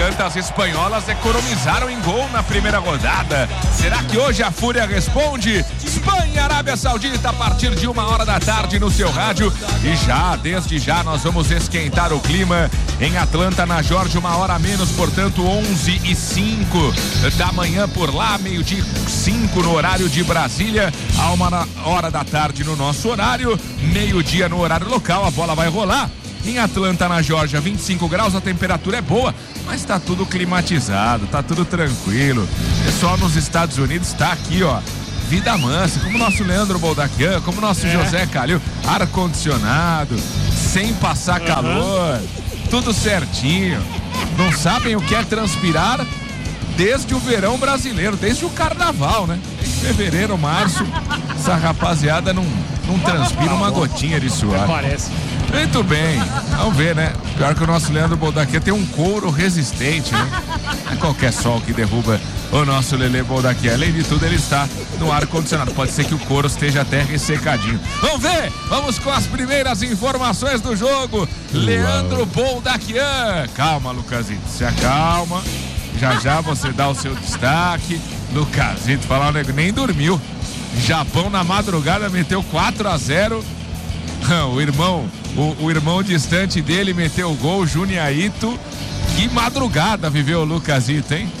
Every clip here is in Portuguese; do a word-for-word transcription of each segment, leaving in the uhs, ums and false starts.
canta, as espanholas economizaram em gol na primeira rodada. Será que hoje a Fúria responde? Espanha e Arábia Saudita a partir de uma hora da tarde no seu rádio. E já, desde já, nós vamos esquentar o clima em Atlanta, na Geórgia, uma hora a menos, portanto, onze e cinco da manhã por lá, meio-dia cinco no horário de Brasília, a uma hora da tarde no nosso horário, meio-dia no horário local, a bola vai rolar. Em Atlanta, na Geórgia, vinte e cinco graus, a temperatura é boa, mas tá tudo climatizado, tá tudo tranquilo. O pessoal nos Estados Unidos tá aqui, ó, vida mansa, como o nosso Leandro Boldaquian, como o nosso é. José Calil, ar-condicionado, sem passar uhum. calor, tudo certinho. Não sabem o que é transpirar desde o verão brasileiro, desde o carnaval, né? Desde fevereiro, março, essa rapaziada não, não transpira uma gotinha de suor. Parece. Muito bem, vamos ver, né? Pior que o nosso Leandro Boldaquian tem um couro resistente, né? Não é qualquer sol que derruba o nosso Lelê Boldaquian. Além de tudo, ele está no ar-condicionado. Pode ser que o couro esteja até ressecadinho. Vamos ver! Vamos com as primeiras informações do jogo. Leandro Boldaquian. Calma, Lucasito, se acalma. Já já você dá o seu destaque. Lucasito, falar um negócio, nem dormiu. Japão na madrugada meteu quatro a zero. O irmão, o, o irmão distante dele meteu o gol, Juniaito. Que madrugada viveu o Lucasito, hein?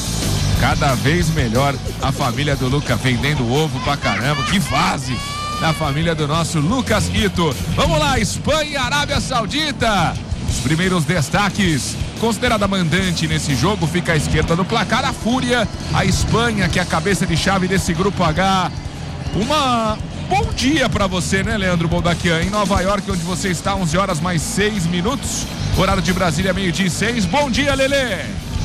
Cada vez melhor a família do Lucas vendendo ovo pra caramba. Que fase da família do nosso Lucas Ito. Vamos lá, Espanha e Arábia Saudita. Os primeiros destaques. Considerada mandante nesse jogo, fica à esquerda do placar a Fúria. A Espanha, que é a cabeça de chave desse grupo H. Uma... Bom dia pra você, né, Leandro Boldaquian? Em Nova York, onde você está, onze horas mais seis minutos. Horário de Brasília, meio-dia e seis. Bom dia, Lelê!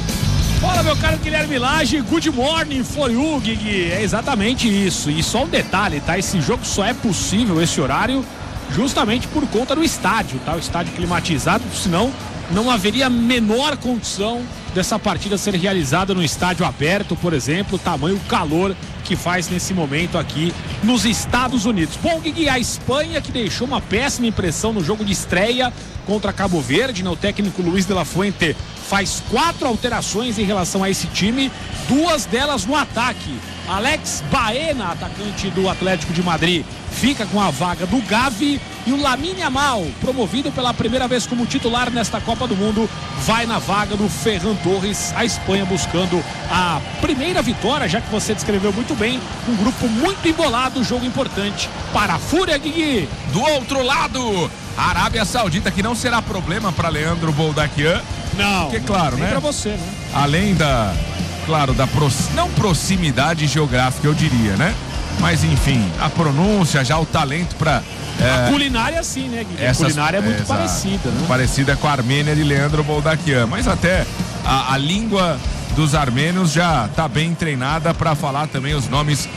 Fala, meu caro Guilherme Lage, good morning for you, Gui. É exatamente isso. E só um detalhe, tá? Esse jogo só é possível, esse horário, justamente por conta do estádio, tá? O estádio climatizado, senão não haveria a menor condição dessa partida ser realizada no estádio aberto, por exemplo, tamanho calor que faz nesse momento aqui nos Estados Unidos. Bom, Gui, a Espanha, que deixou uma péssima impressão no jogo de estreia contra Cabo Verde, né? O técnico Luiz de la Fuente faz quatro alterações em relação a esse time, duas delas no ataque. Alex Baena, atacante do Atlético de Madrid, fica com a vaga do Gavi, e o Lamine Yamal, promovido pela primeira vez como titular nesta Copa do Mundo, vai na vaga do Ferran Torres. A Espanha buscando a primeira vitória, já que você descreveu muito bem, um grupo muito embolado, jogo importante para a Fúria, Gui. Do outro lado, a Arábia Saudita, que não será problema para Leandro Boldaquian. Não, porque, claro, né? para você, né? Além da, claro, da pro, não proximidade geográfica, eu diria, né? Mas enfim, a pronúncia, já o talento para é, a culinária sim, né, Guilherme? Essas, a culinária é muito é, parecida, né? Parecida com a Armênia de Leandro Boldaquian, mas até a, a língua dos armênios já tá bem treinada para falar também os nomes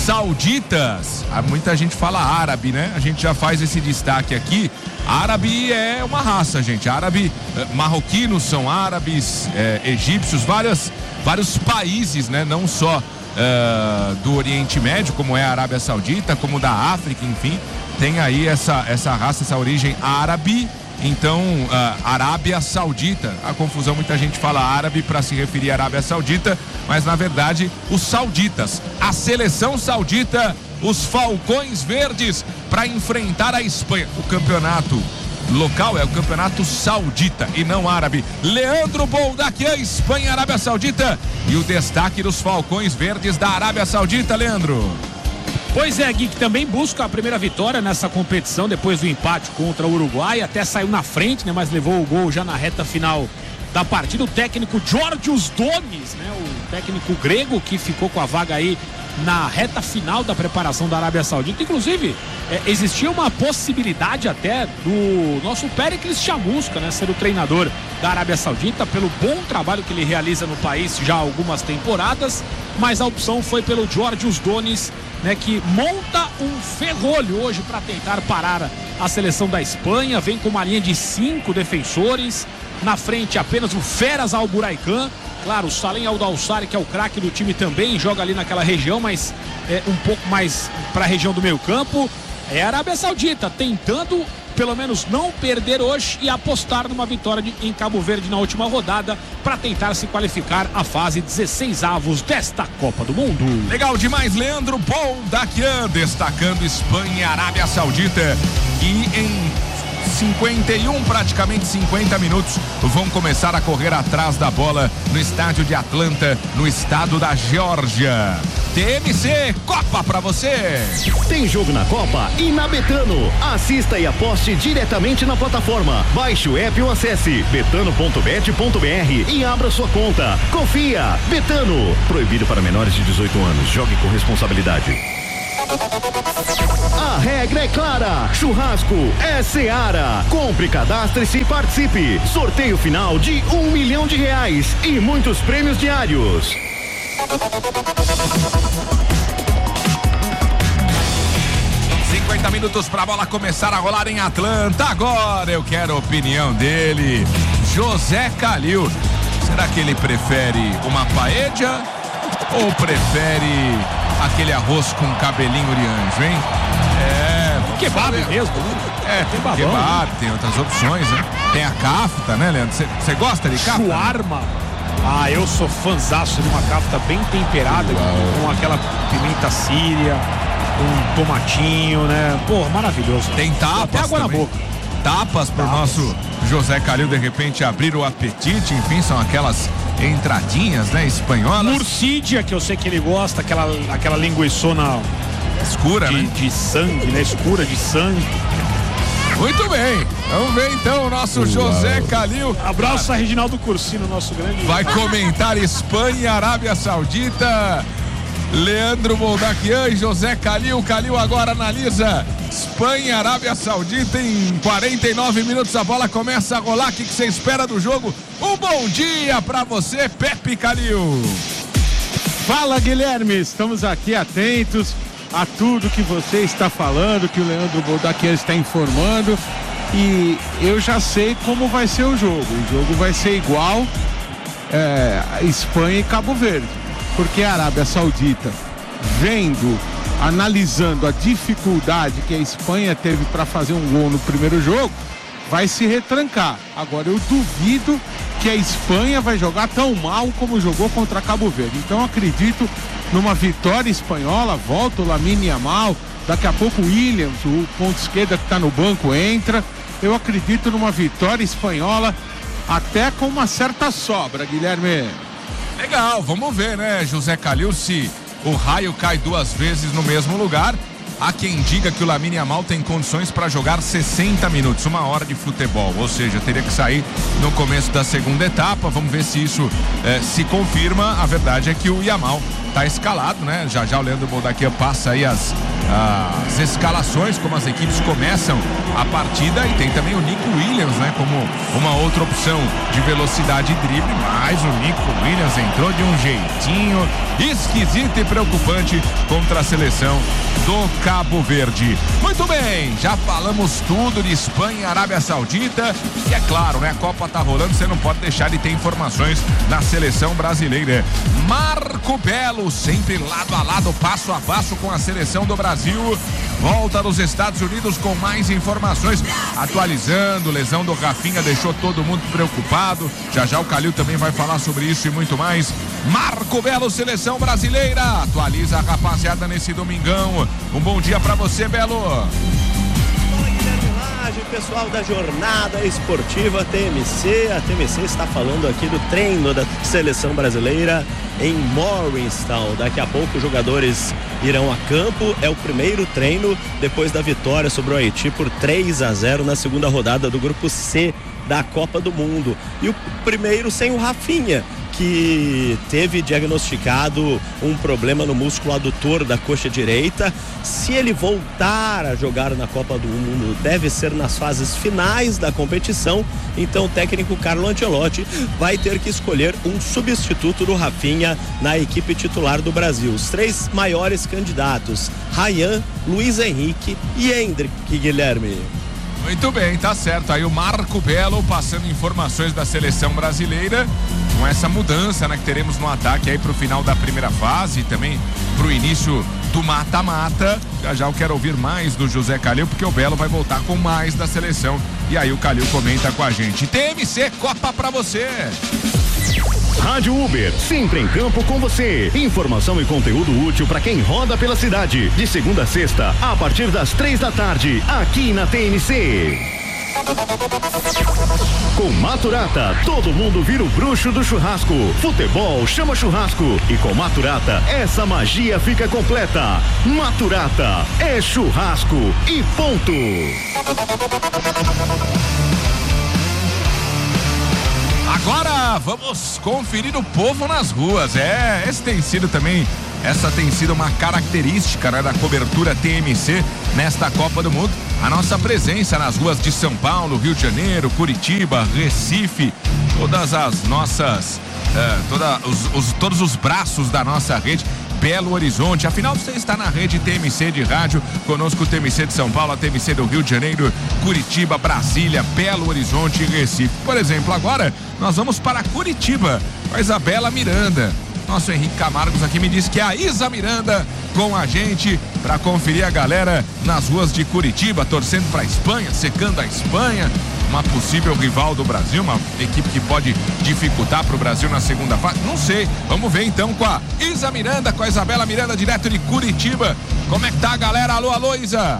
sauditas. Muita gente fala árabe, né? A gente já faz esse destaque aqui. Árabe é uma raça, gente. Árabe, marroquinos são árabes, é, egípcios, várias, vários países, né? Não só uh, do Oriente Médio, como é a Arábia Saudita, como da África, enfim. Tem aí essa, essa raça, essa origem árabe. Então, uh, Arábia Saudita, a confusão, muita gente fala árabe para se referir à Arábia Saudita, mas na verdade os sauditas, a seleção saudita, os Falcões Verdes, para enfrentar a Espanha. O campeonato local é o campeonato saudita e não árabe. Leandro Boldaquian, Espanha, Arábia Saudita, e o destaque dos Falcões Verdes da Arábia Saudita, Leandro. Pois é, Gui, que também busca a primeira vitória nessa competição depois do empate contra o Uruguai, até saiu na frente, né, mas levou o gol já na reta final da partida. O técnico Georgios Donis, né, o técnico grego que ficou com a vaga aí na reta final da preparação da Arábia Saudita. Inclusive, é, existia uma possibilidade até do nosso Péricles Chamusca, né, ser o treinador da Arábia Saudita, pelo bom trabalho que ele realiza no país já há algumas temporadas, mas a opção foi pelo Georgios Donis, né, que monta um ferrolho hoje para tentar parar a seleção da Espanha. Vem com uma linha de cinco defensores, na frente apenas o Feras Alburaican. Claro, o Salem Al-Dawsari, que é o craque do time, também joga ali naquela região, mas é um pouco mais para a região do meio campo. É a Arábia Saudita tentando pelo menos não perder hoje e apostar numa vitória de, em Cabo Verde na última rodada para tentar se qualificar à fase dezesseis avos desta Copa do Mundo. Legal demais, Leandro Boldaquian, destacando Espanha e Arábia Saudita, e em cinquenta e um, praticamente cinquenta minutos, vão começar a correr atrás da bola no estádio de Atlanta, no estado da Geórgia. T M C Copa pra você. Tem jogo na Copa e na Betano. Assista e aposte diretamente na plataforma. Baixe o app ou acesse betano ponto bet ponto br e abra sua conta. Confia. Betano. Proibido para menores de dezoito anos. Jogue com responsabilidade. A regra é clara, churrasco é Seara. Compre, cadastre-se e participe. Sorteio final de um milhão de reais e muitos prêmios diários. cinquenta minutos para a bola começar a rolar em Atlanta. Agora eu quero a opinião dele, José Calil. Será que ele prefere uma paella ou prefere aquele arroz com cabelinho de anjo, hein? É, kebab mesmo, né? É, kebab, kebab, tem outras opções, né? Tem a kafta, né, Leandro? Você gosta de kafta? Shawarma. Ah, eu sou fãzaço de uma kafta bem temperada, com, com aquela pimenta síria, com tomatinho, né? Pô, maravilhoso. Tem tapas até água também. na boca. Tapas pro Tapas. nosso José Calil, de repente, abrir o apetite. Enfim, são aquelas entradinhas, né, espanholas. Murcídia, que eu sei que ele gosta, aquela, aquela linguiçona escura, de, né? de sangue, né? Escura de sangue. Muito bem, vamos ver então o nosso Uau. José Calil. Abraço a Reginaldo Cursino, nosso grande. Vai comentar Espanha e Arábia Saudita. Leandro Boldaquian e José Calil. Calil agora analisa Espanha e Arábia Saudita em quarenta e nove minutos. A bola começa a rolar. O que você espera do jogo? Um bom dia pra você, Pepe Calil. Fala, Guilherme, estamos aqui atentos a tudo que você está falando, que o Leandro Boldaquian está informando, e eu já sei como vai ser o jogo. O jogo vai ser igual é, Espanha e Cabo Verde, porque a Arábia Saudita, vendo, analisando a dificuldade que a Espanha teve para fazer um gol no primeiro jogo, vai se retrancar. Agora eu duvido que a Espanha vai jogar tão mal como jogou contra Cabo Verde. Então acredito numa vitória espanhola. Volta o Lamine Yamal, daqui a pouco o Williams, o ponto esquerda que está no banco, entra. Eu acredito numa vitória espanhola, até com uma certa sobra, Guilherme. Legal, vamos ver, né, José Calil, se o raio cai duas vezes no mesmo lugar. Há quem diga que o Lamine Yamal tem condições para jogar sessenta minutos, uma hora de futebol, ou seja, teria que sair no começo da segunda etapa. Vamos ver se isso eh, se confirma. A verdade é que o Yamal está escalado, né? Já já o Leandro Boldaquian passa aí as, as escalações, como as equipes começam a partida, e tem também o Nico Williams, né? Como uma outra opção de velocidade e drible, mas o Nico Williams entrou de um jeitinho esquisito e preocupante contra a seleção do Cabo Verde. Muito bem, já falamos tudo de Espanha e Arábia Saudita, e é claro, né? A Copa tá rolando, você não pode deixar de ter informações da seleção brasileira. Marco Belo, sempre lado a lado, passo a passo com a seleção do Brasil, volta dos Estados Unidos com mais informações, atualizando. Lesão do Rafinha deixou todo mundo preocupado. Já já o Calil também vai falar sobre isso e muito mais. Marco Belo, seleção brasileira, atualiza a rapaziada nesse domingão. Um bom dia pra você, Belo. Pessoal da Jornada Esportiva T M C, a T M C está falando aqui do treino da seleção brasileira em Morristown. Daqui a pouco os jogadores irão a campo. É o primeiro treino depois da vitória sobre o Haiti por três a zero na segunda rodada do grupo C da Copa do Mundo. E o primeiro sem o Rafinha, que teve diagnosticado um problema no músculo adutor da coxa direita. Se ele voltar a jogar na Copa do Mundo, deve ser nas fases finais da competição. Então o técnico Carlo Ancelotti vai ter que escolher um substituto do Rafinha na equipe titular do Brasil. Os três maiores candidatos: Ryan, Luiz Henrique e Endrick, Guilherme. Muito bem, tá certo. Aí o Marco Belo passando informações da seleção brasileira com essa mudança, né, que teremos no ataque aí pro final da primeira fase e também pro início do mata-mata. Já já eu quero ouvir mais do José Calil, porque o Belo vai voltar com mais da seleção. E aí o Calil comenta com a gente. T M C Copa pra você. Rádio Uber, sempre em campo com você. Informação e conteúdo útil para quem roda pela cidade. De segunda a sexta, a partir das três da tarde, aqui na T M C. Com Maturata, todo mundo vira o bruxo do churrasco. Futebol chama churrasco. E com Maturata, essa magia fica completa. Maturata é churrasco e ponto. Agora vamos conferir o povo nas ruas. É, esse tem sido também, essa tem sido uma característica, né, da cobertura T M C nesta Copa do Mundo. A nossa presença nas ruas de São Paulo, Rio de Janeiro, Curitiba, Recife, todas as nossas, uh, toda os, os, todos os braços da nossa rede. Belo Horizonte, afinal você está na rede T M C de rádio, conosco o T M C de São Paulo, a T M C do Rio de Janeiro, Curitiba, Brasília, Belo Horizonte e Recife. Por exemplo, agora nós vamos para Curitiba, com a Isabela Miranda. Nosso Henrique Camargos aqui me disse que é a Isa Miranda com a gente para conferir a galera nas ruas de Curitiba, torcendo para a Espanha, secando a Espanha, uma possível rival do Brasil, uma equipe que pode dificultar para o Brasil na segunda fase. Não sei, vamos ver então com a Isa Miranda, com a Isabela Miranda, direto de Curitiba. Como é que tá a galera? Alô, alô, Isa!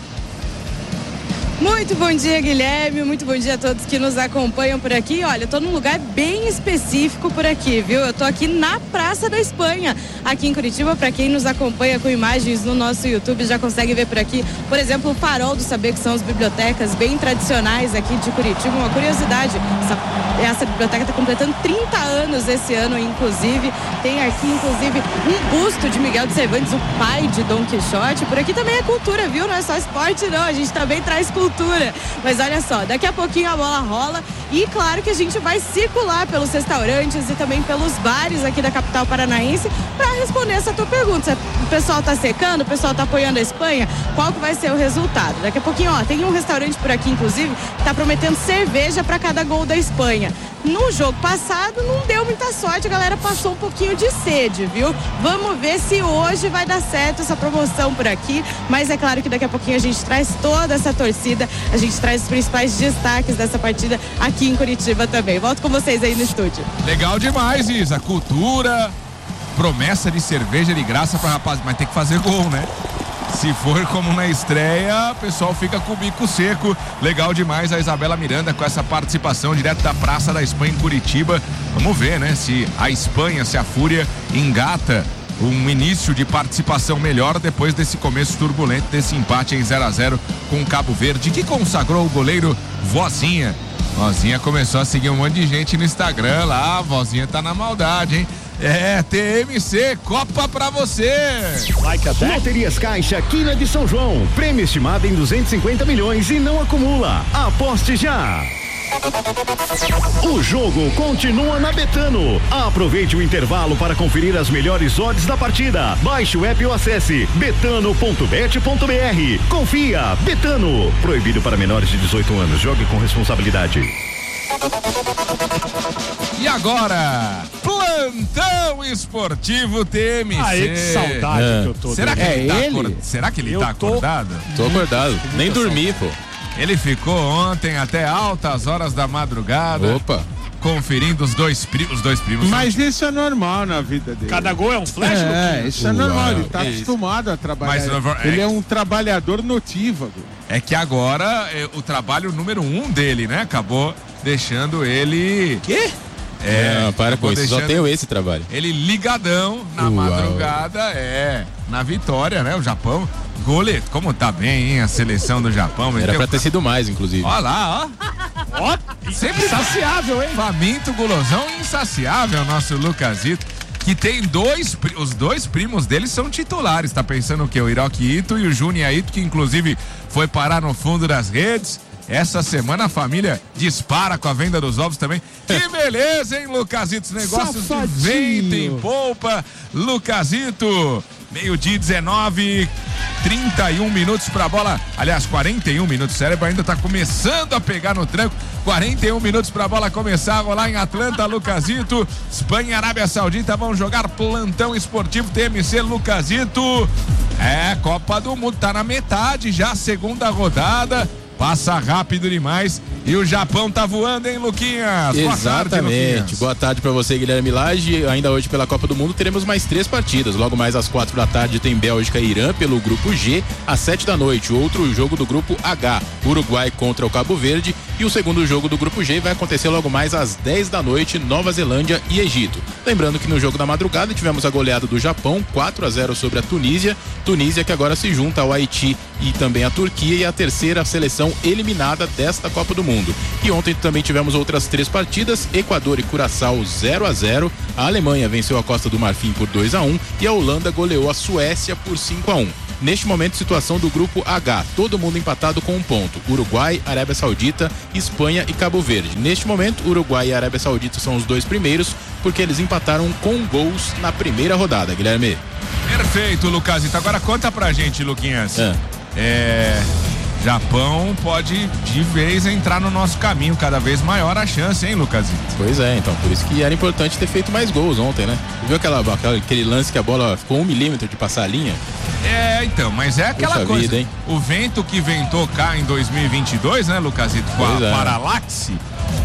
Muito bom dia, Guilherme, muito bom dia a todos que nos acompanham por aqui. Olha, eu tô num lugar bem específico por aqui, viu? Eu tô aqui na Praça da Espanha, aqui em Curitiba. Para quem nos acompanha com imagens no nosso YouTube, já consegue ver por aqui, por exemplo, o Farol do Saber, que são as bibliotecas bem tradicionais aqui de Curitiba. Uma curiosidade, essa, essa biblioteca tá completando trinta anos esse ano, inclusive. Tem aqui, inclusive, um busto de Miguel de Cervantes, o pai de Dom Quixote. Por aqui também é cultura, viu? Não é só esporte, não. A gente também traz cultura. Mas olha só, daqui a pouquinho a bola rola e claro que a gente vai circular pelos restaurantes e também pelos bares aqui da capital paranaense para responder essa tua pergunta. O pessoal tá secando, o pessoal tá apoiando a Espanha, qual que vai ser o resultado? Daqui a pouquinho, ó, tem um restaurante por aqui, inclusive, que tá prometendo cerveja para cada gol da Espanha. No jogo passado não deu muita sorte, a galera passou um pouquinho de sede, viu? Vamos ver se hoje vai dar certo essa promoção por aqui, mas é claro que daqui a pouquinho a gente traz toda essa torcida, a gente traz os principais destaques dessa partida aqui em Curitiba também. Volto com vocês aí no estúdio. Legal demais, Isa. Cultura, promessa de cerveja de graça pra rapaz, mas tem que fazer gol, né? Se for como na estreia, o pessoal fica com o bico seco. Legal demais a Isabela Miranda com essa participação direto da Praça da Espanha em Curitiba. Vamos ver, né? Se a Espanha, se a Fúria engata um início de participação melhor depois desse começo turbulento, desse empate em zero a zero com o Cabo Verde, que consagrou o goleiro Vozinha. Vozinha começou a seguir um monte de gente no Instagram lá, a Vozinha tá na maldade, hein? É, T M C, Copa pra você! Like Loterias Caixa, Quina de São João. Prêmio estimado em duzentos e cinquenta milhões e não acumula. Aposte já! O jogo continua na Betano. Aproveite o intervalo para conferir as melhores odds da partida. Baixe o app ou acesse betano ponto bet ponto br. Confia, Betano. Proibido para menores de dezoito anos. Jogue com responsabilidade. E agora, plantão esportivo T M C. Aí, que saudade é. que eu tô. Será que é ele tá, ele? acord... Será que ele Eu tá tô... acordado? Tô acordado, nem dormi, pô. Ele ficou ontem até altas horas da madrugada. Opa. Conferindo os dois primos, os dois primos. Mas isso é normal na vida dele. Cada gol é um flash? É, isso é normal, ele tá Isso. acostumado a trabalhar. Mas, ele é- é um trabalhador notívago. É que agora é, o trabalho número um dele, né? Acabou deixando ele. Quê? É, Não, para com acabou isso, só deixando tenho esse trabalho. Ele ligadão na Uau. madrugada, é. Na vitória, né? O Japão. Gole, como tá bem, hein? A seleção do Japão. Era meteu- pra ter sido mais, inclusive. Olha lá, ó. Ó, Sempre insaciável, hein? Faminto, gulosão e insaciável, nosso Lucasito, que tem dois, pri- os dois primos dele são titulares, tá pensando o quê? O Hiroki Ito e o Junya Ito, que inclusive foi parar no fundo das redes, essa semana a família dispara com a venda dos ovos também. Que beleza, hein, Lucasito? Negócios de venda em polpa. Lucasito, meio-dia dezenove, trinta e um minutos pra bola. Aliás, quarenta e um minutos. O cérebro ainda tá começando a pegar no tranco. quarenta e um minutos pra bola começar a rolar em Atlanta, Lucasito. Espanha e Arábia Saudita vão jogar plantão esportivo T M C, Lucasito. É, Copa do Mundo, tá na metade já, segunda rodada. Passa rápido demais. E o Japão tá voando, hein, Luquinhas? Exatamente. Boa tarde, Luquinhas. Boa tarde pra você, Guilherme Lage. Ainda hoje pela Copa do Mundo teremos mais três partidas. Logo mais às quatro da tarde tem Bélgica e Irã pelo grupo G. Às sete da noite, outro jogo do grupo H, Uruguai contra o Cabo Verde. E o segundo jogo do grupo G vai acontecer logo mais às dez da noite, Nova Zelândia e Egito. Lembrando que no jogo da madrugada tivemos a goleada do Japão, quatro a zero sobre a Tunísia. Tunísia que agora se junta ao Haiti e também à Turquia, e a terceira seleção eliminada desta Copa do Mundo. E ontem também tivemos outras três partidas: Equador e Curaçao zero a zero, a Alemanha venceu a Costa do Marfim por dois a um e a Holanda goleou a Suécia por cinco a um. Neste momento, situação do grupo H, todo mundo empatado com um ponto: Uruguai, Arábia Saudita, Espanha e Cabo Verde. Neste momento, Uruguai e Arábia Saudita são os dois primeiros, porque eles empataram com gols na primeira rodada, Guilherme. Perfeito, Lucasito. Agora conta pra gente, Luquinhas. É. é... Japão pode de vez entrar no nosso caminho, cada vez maior a chance, hein, Lucasito? Pois é, então, por isso que era importante ter feito mais gols ontem, né? Viu aquela, aquela, aquele lance que a bola ficou um milímetro de passar a linha? É, então, mas é aquela Puxa coisa, vida, hein? O vento que ventou cá em dois mil e vinte e dois, né, Lucasito, com pois a é. Paralaxe,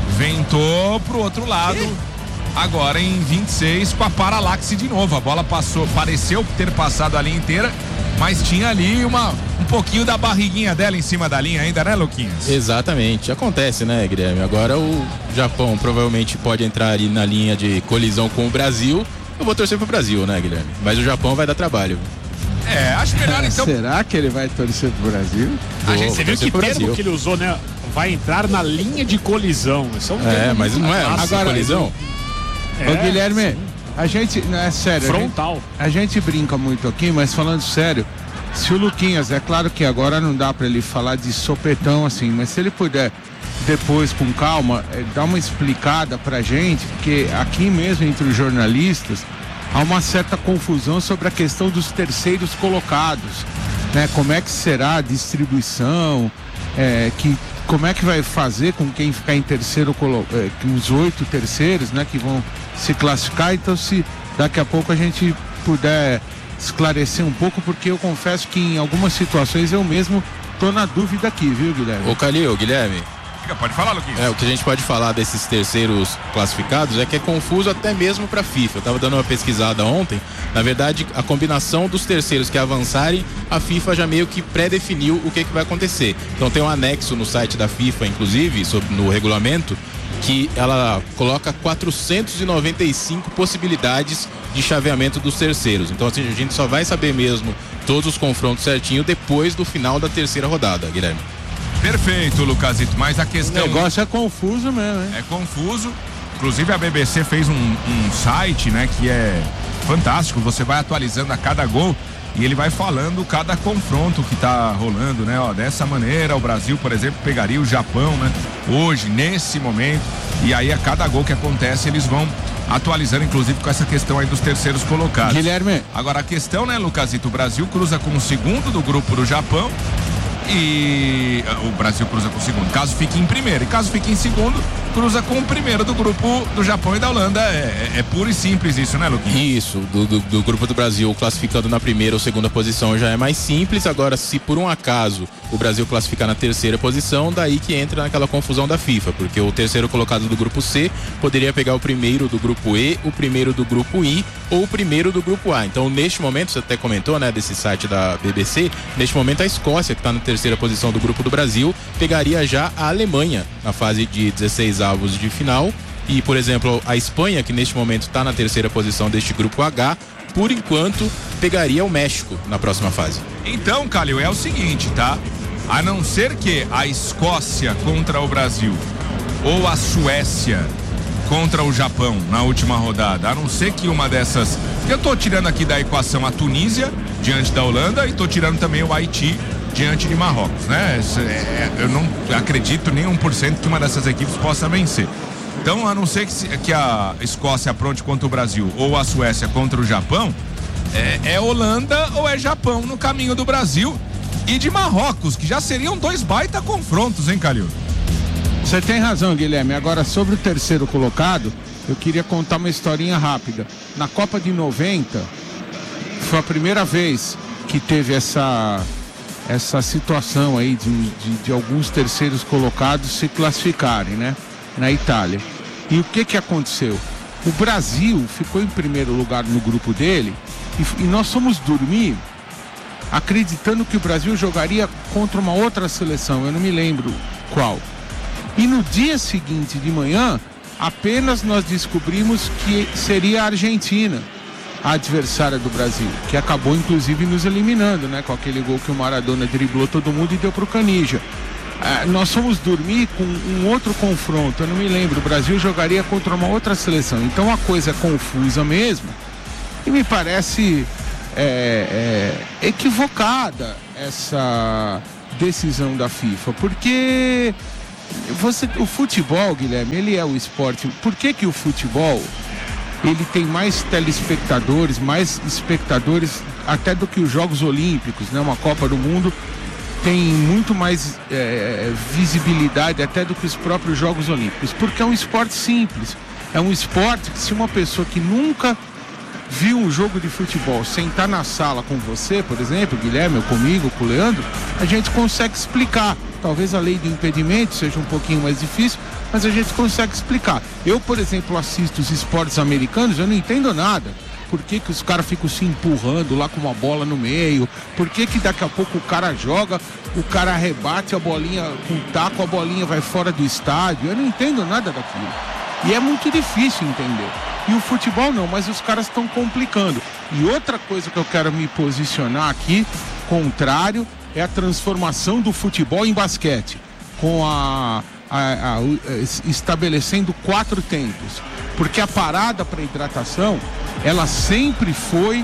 ventou pro outro lado, agora em vinte e seis com a Paralaxe de novo. A bola passou, pareceu ter passado a linha inteira, mas tinha ali uma, um pouquinho da barriguinha dela em cima da linha ainda, né, Luquinhas? Exatamente, acontece, né, Guilherme? Agora o Japão provavelmente pode entrar ali na linha de colisão com o Brasil. Eu vou torcer pro Brasil, né, Guilherme? Mas o Japão vai dar trabalho. É, acho melhor então. Será que ele vai torcer pro Brasil? A gente, você viu que termo Brasil. que ele usou, né? Vai entrar na linha de colisão. Isso é, um é mas não é agora colisão? É, Ô, Guilherme, sim. A gente, não é sério. Frontal. A gente, a gente brinca muito aqui, mas falando sério, se o Luquinhas, é claro que agora não dá pra ele falar de sopetão assim, mas se ele puder depois, com calma, é, dar uma explicada pra gente, porque aqui mesmo entre os jornalistas há uma certa confusão sobre a questão dos terceiros colocados, né? Como é que será a distribuição, é, que, como é que vai fazer com quem ficar em terceiro, é, os oito terceiros, né, que vão se classificar. Então, se daqui a pouco a gente puder esclarecer um pouco, porque eu confesso que em algumas situações eu mesmo tô na dúvida aqui, viu, Guilherme? Ô, Calil, Guilherme. Pode falar, Luquinhas. É, o que a gente pode falar desses terceiros classificados é que é confuso até mesmo para a FIFA. Eu estava dando uma pesquisada ontem. Na verdade, a combinação dos terceiros que avançarem, a FIFA já meio que pré-definiu o que, que vai acontecer. Então tem um anexo no site da FIFA, inclusive, sobre, no regulamento, que ela coloca quatrocentas e noventa e cinco possibilidades de chaveamento dos terceiros. Então assim, a gente só vai saber mesmo todos os confrontos certinho depois do final da terceira rodada, Guilherme. Perfeito, Lucasito, mas a questão... O negócio é confuso mesmo, hein? É confuso. Inclusive a B B C fez um, um site, né, que é fantástico. Você vai atualizando a cada gol e ele vai falando cada confronto que tá rolando, né? Ó, dessa maneira, o Brasil, por exemplo, pegaria o Japão, né? Hoje, nesse momento. E aí a cada gol que acontece, eles vão atualizando, inclusive com essa questão aí dos terceiros colocados. Guilherme. Agora a questão, né, Lucasito? O Brasil cruza com o segundo do grupo do Japão. E o Brasil cruza com o segundo, caso fique em primeiro, e caso fique em segundo, cruza com o primeiro do grupo do Japão e da Holanda. É, é, é puro e simples isso, né, Luquinhas? Isso, do, do, do grupo do Brasil classificando na primeira ou segunda posição já é mais simples. Agora, se por um acaso o Brasil classificar na terceira posição, daí que entra naquela confusão da FIFA, porque o terceiro colocado do grupo C poderia pegar o primeiro do grupo E, o primeiro do grupo I ou o primeiro do grupo A. Então, neste momento, você até comentou, né, desse site da B B C, neste momento a Escócia, que está na terceira posição do grupo do Brasil, pegaria já a Alemanha na fase de dezesseis avos de final. E, por exemplo, a Espanha, que neste momento está na terceira posição deste grupo H, por enquanto pegaria o México na próxima fase. Então, Calil, é o seguinte, tá? A não ser que a Escócia contra o Brasil ou a Suécia contra o Japão na última rodada, a não ser que uma dessas... Eu tô tirando aqui da equação a Tunísia diante da Holanda e tô tirando também o Haiti diante de Marrocos, né? Eu não acredito nem um por cento que uma dessas equipes possa vencer. Então, a não ser que, que a Escócia apronte contra o Brasil ou a Suécia contra o Japão, é, é Holanda ou é Japão no caminho do Brasil e de Marrocos, que já seriam dois baita confrontos, hein, Calil? Você tem razão, Guilherme. Agora, sobre o terceiro colocado, eu queria contar uma historinha rápida. Na Copa de noventa, foi a primeira vez que teve essa... essa situação aí de, de, de alguns terceiros colocados se classificarem, né? Na Itália. E o que que aconteceu? O Brasil ficou em primeiro lugar no grupo dele e, e nós fomos dormir acreditando que o Brasil jogaria contra uma outra seleção, eu não me lembro qual. E no dia seguinte de manhã, apenas nós descobrimos que seria a Argentina a adversária do Brasil, que acabou inclusive nos eliminando, né? Com aquele gol que o Maradona driblou todo mundo e deu pro Canija. Ah, nós fomos dormir com um outro confronto, eu não me lembro, o Brasil jogaria contra uma outra seleção. Então a coisa é confusa mesmo e me parece é, é, equivocada essa decisão da FIFA, porque você, o futebol, Guilherme, ele é o esporte. Por que que o futebol ele tem mais telespectadores, mais espectadores até do que os Jogos Olímpicos, né? Uma Copa do Mundo tem muito mais é, visibilidade até do que os próprios Jogos Olímpicos, porque é um esporte simples, é um esporte que se uma pessoa que nunca viu um jogo de futebol sentar na sala com você, por exemplo, Guilherme, ou comigo, com o Leandro, a gente consegue explicar. Talvez a lei do impedimento seja um pouquinho mais difícil, mas a gente consegue explicar. Eu, por exemplo, assisto os esportes americanos, eu não entendo nada. Por que que os caras ficam se empurrando lá com uma bola no meio? Por que que daqui a pouco o cara joga, o cara rebate a bolinha com um taco, a bolinha vai fora do estádio? Eu não entendo nada daquilo. E é muito difícil entender. E o futebol não, mas os caras estão complicando. E outra coisa que eu quero me posicionar aqui, contrário, é a transformação do futebol em basquete, com a, a, a, a estabelecendo quatro tempos, porque a parada para hidratação, ela sempre foi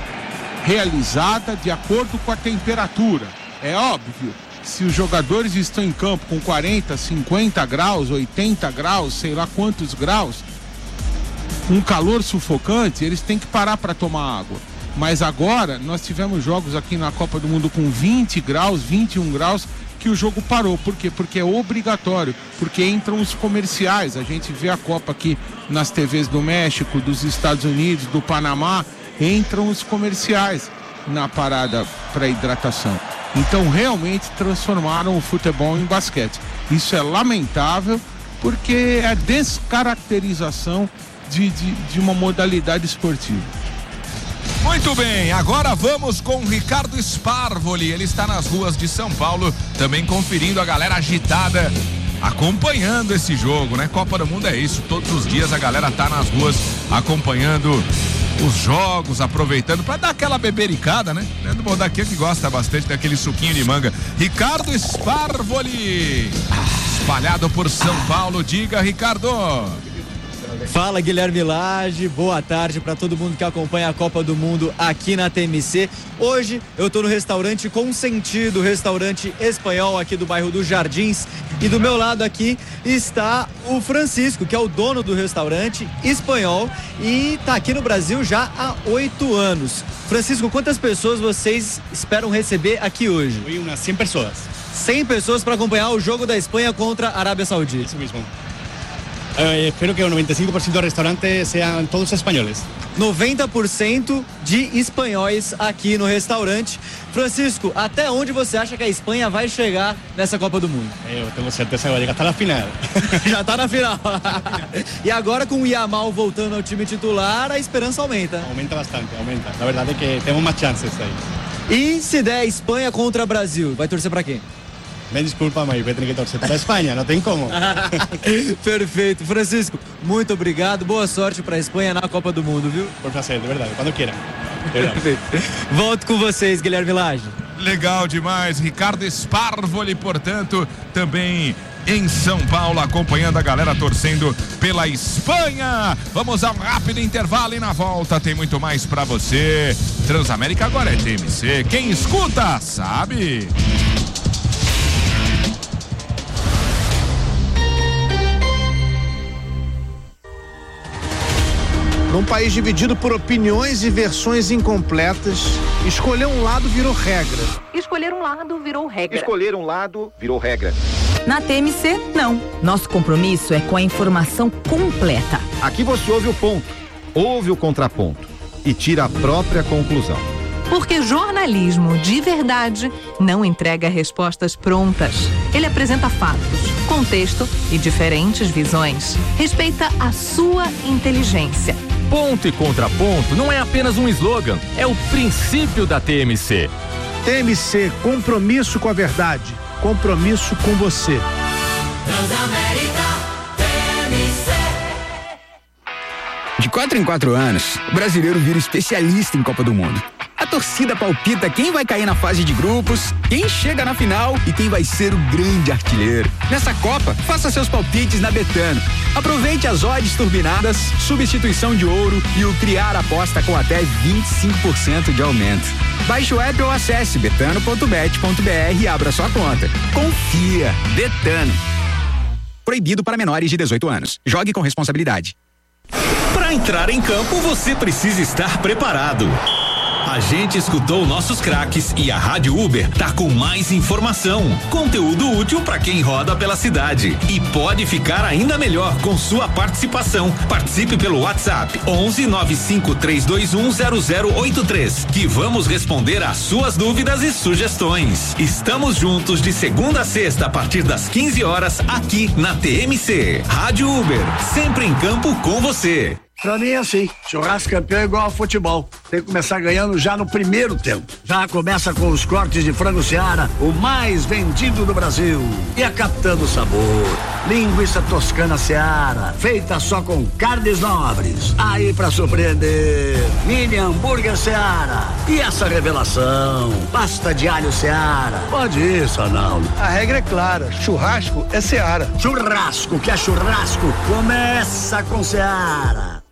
realizada de acordo com a temperatura. É óbvio, se os jogadores estão em campo com quarenta, cinquenta graus, oitenta graus, sei lá quantos graus, um calor sufocante, eles têm que parar para tomar água. Mas agora nós tivemos jogos aqui na Copa do Mundo com vinte graus, vinte e um graus, que o jogo parou. Por quê? Porque é obrigatório, porque entram os comerciais. A gente vê a Copa aqui nas T Vs do México, dos Estados Unidos, do Panamá, entram os comerciais na parada para hidratação. Então realmente transformaram o futebol em basquete. Isso é lamentável, porque é descaracterização de, de, de uma modalidade esportiva. Muito bem, agora vamos com o Ricardo Sparvoli. Ele está nas ruas de São Paulo, também conferindo a galera agitada, acompanhando esse jogo, né? Copa do Mundo é isso, todos os dias a galera tá nas ruas acompanhando os jogos, aproveitando para dar aquela bebericada, né? Leandro Bodaquia que gosta bastante daquele suquinho de manga. Ricardo Sparvoli, espalhado por São Paulo. Diga, Ricardo. Fala, Guilherme Lage, boa tarde para todo mundo que acompanha a Copa do Mundo aqui na T M C. Hoje eu tô no restaurante Consentido, restaurante espanhol aqui do bairro dos Jardins, e do meu lado aqui está o Francisco, que é o dono do restaurante espanhol e tá aqui no Brasil já há oito anos. Francisco, quantas pessoas vocês esperam receber aqui hoje? Umas cem pessoas. cem pessoas para acompanhar o jogo da Espanha contra a Arábia Saudita. Isso mesmo. Eh, espero que o noventa y cinco por ciento del restaurante sean todos espanhóis. noventa por cento de espanhóis aqui no restaurante. Francisco, até onde você acha que a Espanha vai chegar nessa Copa do Mundo? Eu tenho certeza que vai chegar até a final. Já tá na final. E agora com o Yamal voltando ao time titular, a esperança aumenta. Aumenta bastante, aumenta. Na verdade é que temos mais chances aí. E se der Espanha contra Brasil, vai torcer pra quem? Me desculpa, mas vai ter que torcer para a Espanha, não tem como. Perfeito. Francisco, muito obrigado. Boa sorte para a Espanha na Copa do Mundo, viu? Por prazer, de verdade, quando queiram. Perfeito. Volto com vocês, Guilherme Lage. Legal demais. Ricardo Sparvoli, portanto, também em São Paulo, acompanhando a galera torcendo pela Espanha. Vamos a um rápido intervalo e na volta tem muito mais pra você. Transamérica agora é T M C. Quem escuta, sabe. Num país dividido por opiniões e versões incompletas, escolher um lado virou regra. Escolher um lado virou regra. Escolher um lado virou regra. Na T M C, não. Nosso compromisso é com a informação completa. Aqui você ouve o ponto, ouve o contraponto e tira a própria conclusão. Porque jornalismo de verdade não entrega respostas prontas. Ele apresenta fatos, contexto e diferentes visões. Respeita a sua inteligência. Ponto e contraponto não é apenas um slogan, é o princípio da T M C. T M C, compromisso com a verdade, compromisso com você. Transamérica, T M C. De quatro em quatro anos, o brasileiro vira especialista em Copa do Mundo. A torcida palpita quem vai cair na fase de grupos, quem chega na final e quem vai ser o grande artilheiro. Nessa Copa, faça seus palpites na Betano. Aproveite as odds turbinadas, substituição de ouro e o criar aposta com até vinte e cinco por cento de aumento. Baixe o app ou acesse betano ponto bet ponto br e abra sua conta. Confia, Betano. Proibido para menores de dezoito anos. Jogue com responsabilidade. Para entrar em campo, você precisa estar preparado. A gente escutou nossos craques e a Rádio Uber tá com mais informação, conteúdo útil para quem roda pela cidade e pode ficar ainda melhor com sua participação. Participe pelo WhatsApp onze nove cinco três dois um zero zero oito três que vamos responder às suas dúvidas e sugestões. Estamos juntos de segunda a sexta a partir das quinze horas aqui na T M C. Rádio Uber, sempre em campo com você. Pra mim é assim, churrasco campeão é igual ao futebol, tem que começar ganhando já no primeiro tempo. Já começa com os cortes de frango Seara, o mais vendido do Brasil. E a Capitã do Sabor, linguiça toscana Seara, feita só com carnes nobres. Aí pra surpreender, mini hambúrguer Seara. E essa revelação, pasta de alho Seara. Pode ir, Sanaldo. A regra é clara, churrasco é Seara. Churrasco que é churrasco, começa com Seara.